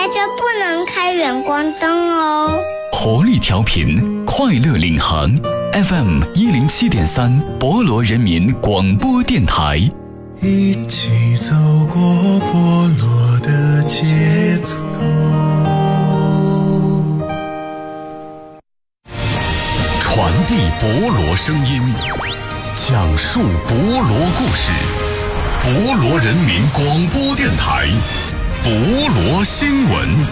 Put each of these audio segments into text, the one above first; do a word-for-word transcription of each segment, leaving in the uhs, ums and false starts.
开车不能开远光灯哦。 活力调频，快乐领航 F M 一零七点三，博罗人民广播电台。 一起走过博罗的街头， 传递博罗声音，讲述博罗故事。博罗人民广播电台，博罗新闻。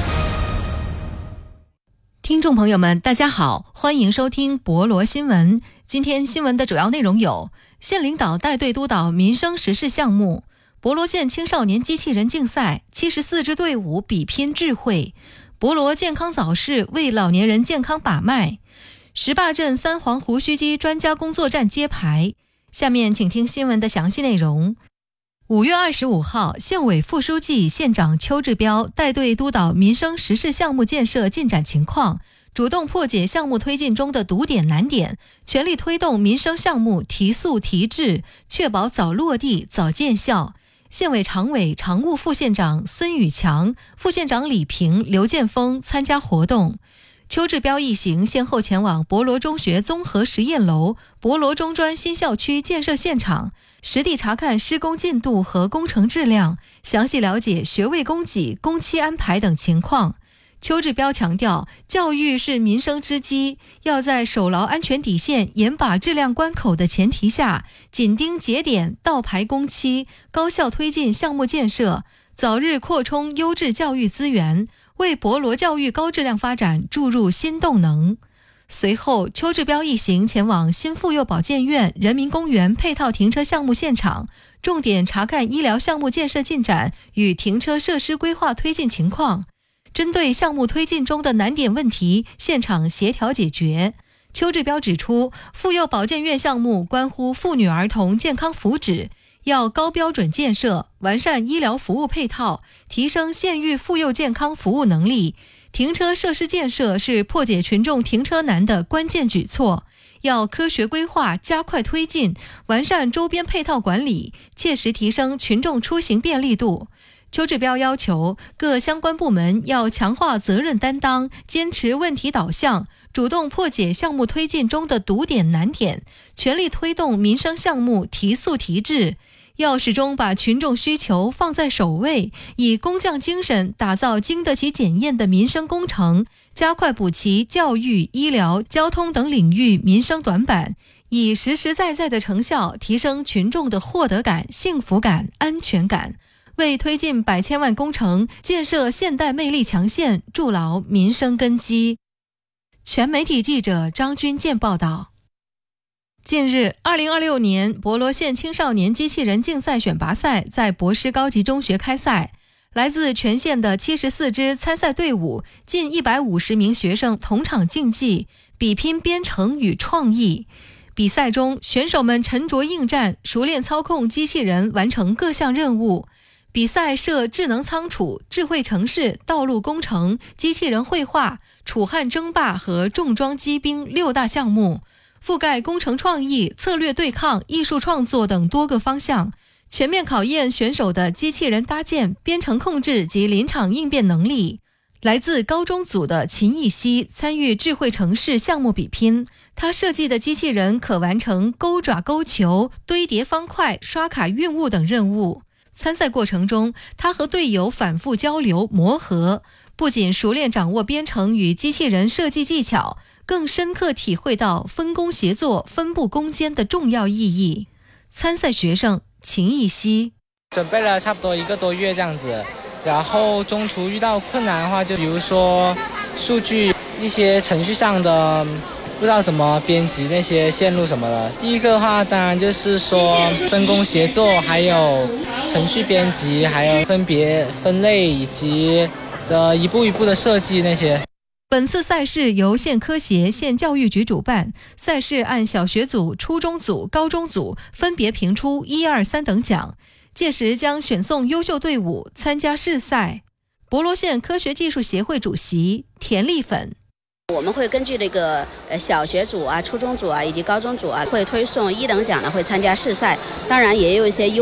听众朋友们，大家好，欢迎收听博罗新闻。今天新闻的主要内容有：县领导带队督导民生实事项目；博罗县青少年机器人竞赛，七十四支队伍比拼智慧；博罗健康早市为老年人健康把脉；石坝镇三黄胡须鸡专家工作站揭牌。下面请听新闻的详细内容。五月二十五号，县委副书记、县长邱志标带队督导民生实事项目建设进展情况，主动破解项目推进中的堵点难点，全力推动民生项目提速提质，确保早落地、早见效。县委常委、常务副县长孙宇强、副县长李平、刘建峰参加活动。邱志标一行先后前往博罗中学综合实验楼、博罗中专新校区建设现场，实地查看施工进度和工程质量，详细了解学位供给、工期安排等情况。邱志标强调，教育是民生之基，要在守牢安全底线、严把质量关口的前提下，紧盯节点、倒排工期，高效推进项目建设，早日扩充优质教育资源，为博罗教育高质量发展注入新动能。随后，邱志标一行前往新妇幼保健院、人民公园配套停车项目现场，重点查看医疗项目建设进展与停车设施规划推进情况。针对项目推进中的难点问题，现场协调解决。邱志标指出，妇幼保健院项目关乎妇女儿童健康福祉，要高标准建设，完善医疗服务配套，提升县域妇幼健康服务能力。停车设施建设是破解群众停车难的关键举措，要科学规划，加快推进，完善周边配套管理，切实提升群众出行便利度。邱志标要求各相关部门要强化责任担当，坚持问题导向，主动破解项目推进中的堵点难点，全力推动民生项目提速提质。要始终把群众需求放在首位，以工匠精神打造经得起检验的民生工程，加快补齐教育、医疗、交通等领域民生短板，以实实在在的成效提升群众的获得感、幸福感、安全感，为推进百千万工程、建设现代魅力强县筑牢民生根基。全媒体记者张军健报道。近日，二零二六年博罗县青少年机器人竞赛选拔赛在博施高级中学开赛，来自全县的七十四支参赛队伍，近一百五十名学生同场竞技，比拼编程与创意。比赛中，选手们沉着应战，熟练操控机器人完成各项任务。比赛设智能仓储、智慧城市、道路工程、机器人绘画、楚汉争霸和重装机兵六大项目，覆盖工程创意、策略对抗、艺术创作等多个方向，全面考验选手的机器人搭建、编程控制及临场应变能力。来自高中组的秦艺熙参与智慧城市项目比拼，他设计的机器人可完成钩爪勾球、堆叠方块、刷卡运物等任务。参赛过程中，他和队友反复交流磨合，不仅熟练掌握编程与机器人设计技巧，更深刻体会到分工协作、分布攻坚的重要意义。参赛学生秦艺熙准备了差不多一个多月这样子，然后中途遇到困难的话，就比如说数据一些程序上的不知道怎么编辑那些线路什么的。第一个的话当然就是说分工协作，还有程序编辑，还有分别分类以及这一步一步的设计那些。 本次赛事由县科协、县教育局主办，赛事按小学组、初中组、高中组分别评出一二三等奖，届时将选送优秀队伍参加市赛。博罗县科学技术协会主席田丽粉， 我们会根据这个呃小学组啊、初中组啊以及高中组啊，会推送一等奖呢会参加市赛，当然也有一些优